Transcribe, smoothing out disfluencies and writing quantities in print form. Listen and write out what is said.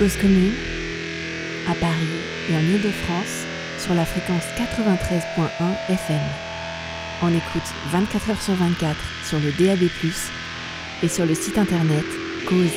Cause commune, à Paris et en Île-de-France, sur la fréquence 93.1 FM. On écoute 24 heures sur 24 sur le DAB+, et sur le site internet cause